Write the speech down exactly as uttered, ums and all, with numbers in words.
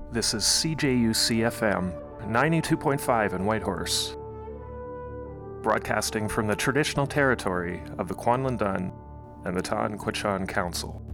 This is C J U C F M, ninety-two point five in Whitehorse, broadcasting from the traditional territory of the Kwanlin Dun and the Ta'an Quechan Council.